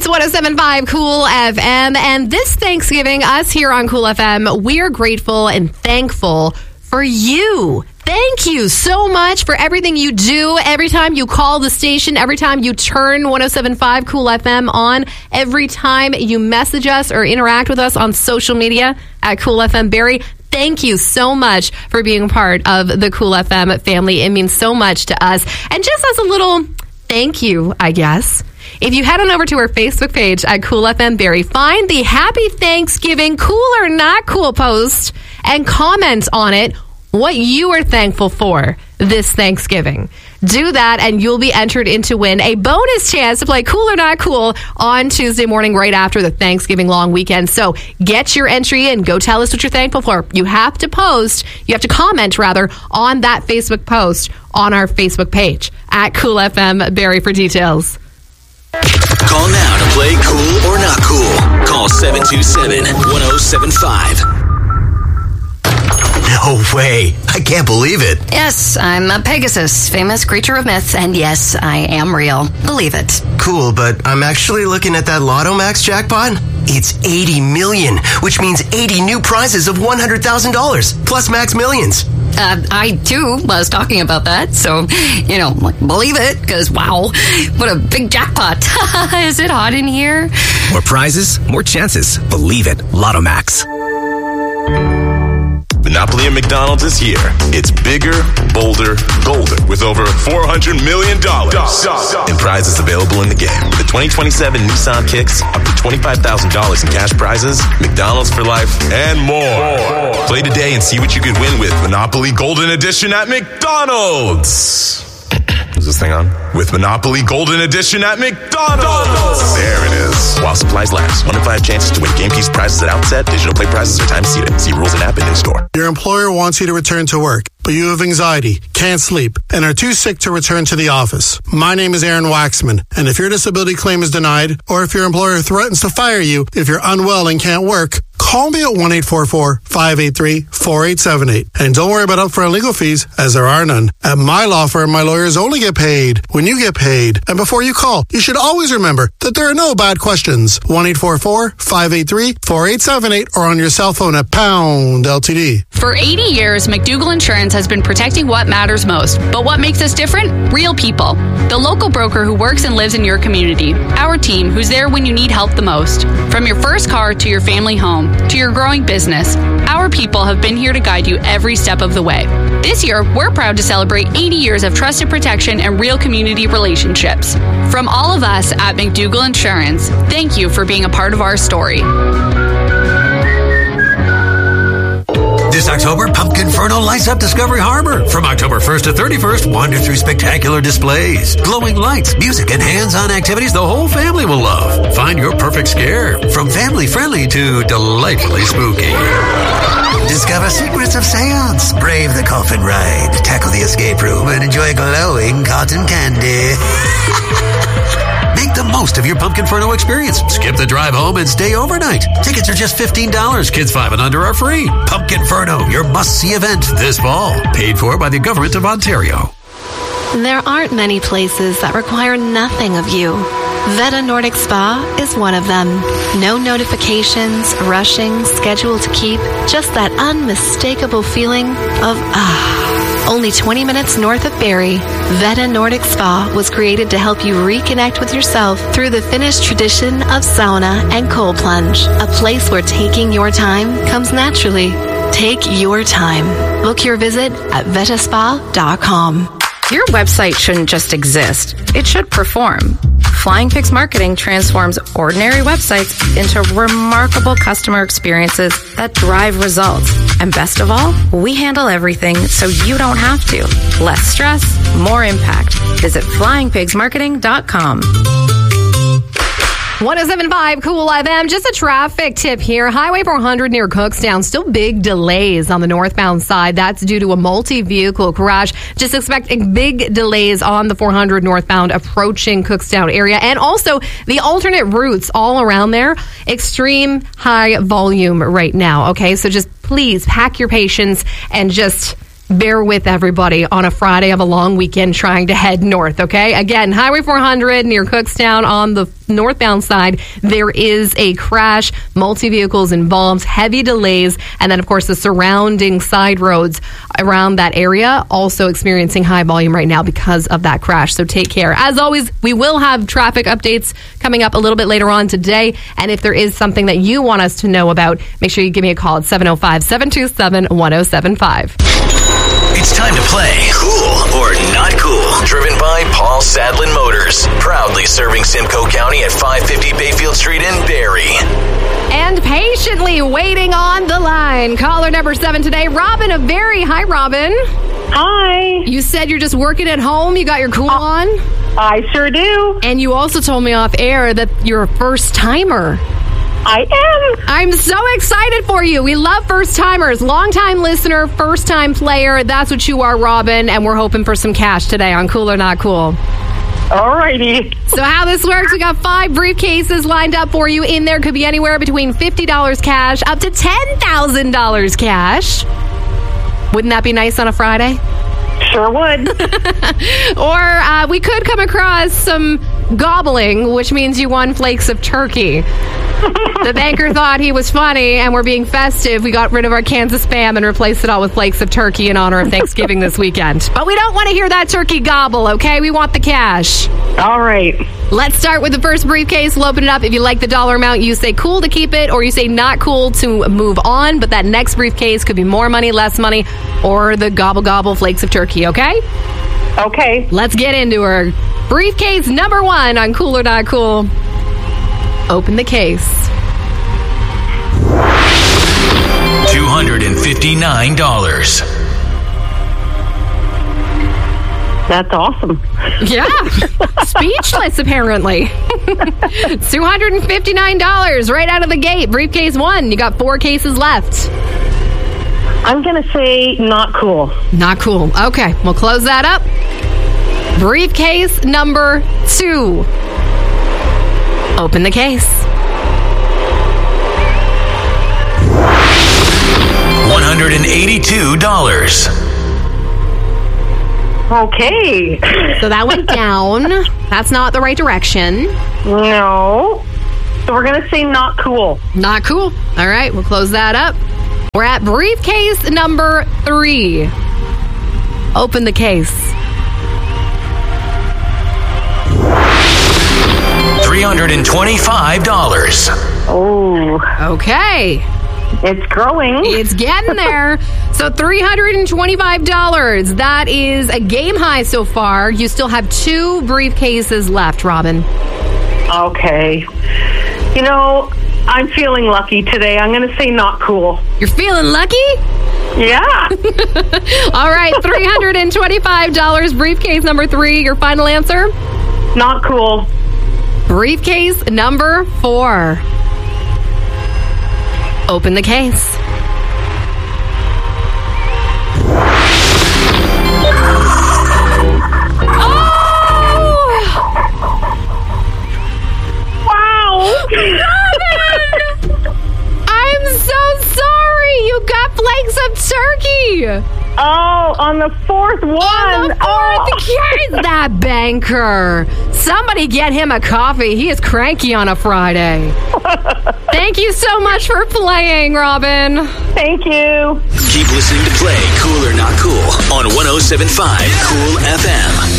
It's 107.5 Cool FM. And this Thanksgiving, us here on Cool FM, we are grateful and thankful for you. Thank you so much for everything you do. Every time you call the station, every time you turn 107.5 Cool FM on, every time you message us or interact with us on social media at Cool FM Barrie. Thank you so much for being a part of the Cool FM family. It means so much to us. And just as a little thank you, I guess, if you head on over to our Facebook page at Cool FM Barrie, find the Happy Thanksgiving Cool or Not Cool post and comment on it what you are thankful for this Thanksgiving. Do that and you'll be entered in to win a bonus chance to play Cool or Not Cool on Tuesday morning right after the Thanksgiving long weekend. So get your entry in. Go tell us what you're thankful for. You have to comment on that Facebook post on our Facebook page at Cool FM Barrie for details. Call now to play Cool or Not Cool. Call 727-1075. No way. I can't believe it. Yes, I'm a Pegasus, famous creature of myth, and yes, I am real. Believe it. Cool, but I'm actually looking at that Lotto Max jackpot. It's 80 million, which means 80 new prizes of $100,000, plus Max Millions. I, too, was talking about that, so, believe it, because, wow, what a big jackpot. Is it hot in here? More prizes, more chances. Believe it. Lotto Max. Monopoly at McDonald's is here. It's bigger, bolder, golder, with over $400 million in prizes available in the game. The 2027 Nissan Kicks, up to $25,000 in cash prizes, McDonald's for life, and more. Play today and see what you could win with Monopoly Golden Edition at McDonald's. Is this thing on? With Monopoly Golden Edition at McDonald's. There it is. While supplies last. 1 in 5 chances to win game piece prizes at outset. Digital play prizes are time seated. See rules and app in store. Your employer wants you to return to work, but you have anxiety, can't sleep, and are too sick to return to the office. My name is Aaron Waxman, and if your disability claim is denied, or if your employer threatens to fire you if you're unwell and can't work, call me at 1-844-583-4878. And don't worry about upfront legal fees, as there are none. At my law firm, my lawyers only get paid when you get paid. And before you call, you should always remember that there are no bad questions. 1-844-583-4878 or on your cell phone at pound LTD. For 80 years, McDougall Insurance has been protecting what matters most. But what makes us different? Real people. The local broker who works and lives in your community. Our team, who's there when you need help the most. From your first car to your family home, to your growing business, our people have been here to guide you every step of the way. This year, we're proud to celebrate 80 years of trusted protection and real community relationships. From all of us at McDougall Insurance, thank you for being a part of our story. This October, Pumpkinferno lights up Discovery Harbor. From October 1st to 31st, wander through spectacular displays, glowing lights, music, and hands-on activities the whole family will love. Find your perfect scare, from family-friendly to delightfully spooky. Discover secrets of seance, brave the coffin ride, tackle the escape room, and enjoy glowing cotton candy. Make the most of your Pumpkinferno experience. Skip the drive home and stay overnight. Tickets are just $15. Kids 5 and under are free. Pumpkinferno, your must-see event this fall. Paid for by the Government of Ontario. There aren't many places that require nothing of you. Veta Nordic Spa is one of them. No notifications, rushing, schedule to keep, just that unmistakable feeling of Only 20 minutes north of Barrie, Veta Nordic Spa was created to help you reconnect with yourself through the Finnish tradition of sauna and cold plunge. A place where taking your time comes naturally. Take your time. Book your visit at vetaspa.com. Your website shouldn't just exist. It should perform. Flying Pigs Marketing transforms ordinary websites into remarkable customer experiences that drive results. And best of all, we handle everything so you don't have to. Less stress, more impact. Visit flyingpigsmarketing.com. 107.5 Cool FM. Just a traffic tip here. Highway 400 near Cookstown. Still big delays on the northbound side. That's due to a multi-vehicle crash. Just expect big delays on the 400 northbound approaching Cookstown area. And also the alternate routes all around there. Extreme high volume right now. Okay, so just please pack your patience and just bear with everybody on a Friday of a long weekend trying to head north, okay? Again, Highway 400 near Cookstown on the northbound side, there is a crash, multi-vehicles involved, heavy delays, and then, of course, the surrounding side roads around that area also experiencing high volume right now because of that crash. So take care. As always, we will have traffic updates coming up a little bit later on today, and if there is something that you want us to know about, make sure you give me a call at 705-727-1075. It's time to play Cool or Not Cool. Driven by Paul Sadlin Motors. Proudly serving Simcoe County at 550 Bayfield Street in Barrie. And patiently waiting on the line. Caller number 7 today, Robin of Barrie. Hi, Robin. Hi. You said you're just working at home. You got your cool on? I sure do. And you also told me off air that you're a first-timer. I am. I'm so excited for you. We love first-timers. Long-time listener, first-time player. That's what you are, Robin. And we're hoping for some cash today on Cool or Not Cool. Alrighty. So how this works, we got 5 briefcases lined up for you. In there could be anywhere between $50 cash up to $10,000 cash. Wouldn't that be nice on a Friday? Sure would. Or we could come across some gobbling, which means you won flakes of turkey. The banker thought he was funny, and we're being festive. We got rid of our Kansas Spam and replaced it all with flakes of turkey in honor of Thanksgiving this weekend. But we don't want to hear that turkey gobble, okay? We want the cash. All right. Let's start with the first briefcase. We'll open it up. If you like the dollar amount, you say cool to keep it, or you say not cool to move on. But that next briefcase could be more money, less money, or the gobble gobble flakes of turkey, okay? Okay. Let's get into her. Briefcase number 1 on Cool or Not Cool. Open the case. $259. That's awesome. Yeah. Speechless, apparently. $259 right out of the gate. Briefcase 1. You got 4 cases left. I'm going to say not cool. Not cool. Okay, we'll close that up. Briefcase number 2. Open the case. $182. Okay. So that went down. That's not the right direction. No. So we're going to say not cool. Not cool. All right, we'll close that up. We're at briefcase number 3. Open the case. $325. Oh. Okay. It's growing. It's getting there. So $325. That is a game high so far. You still have 2 briefcases left, Robin. Okay. You know, I'm feeling lucky today. I'm going to say not cool. You're feeling lucky? Yeah. All right, $325. Briefcase number 3. Your final answer? Not cool. Briefcase number 4. Open the case. I'm so sorry. You got flakes of turkey. Oh, on the 4th one. On the 4th case. That banker. Somebody get him a coffee. He is cranky on a Friday. Thank you so much for playing, Robin. Thank you. Keep listening to Play Cool or Not Cool on 107.5 Cool FM.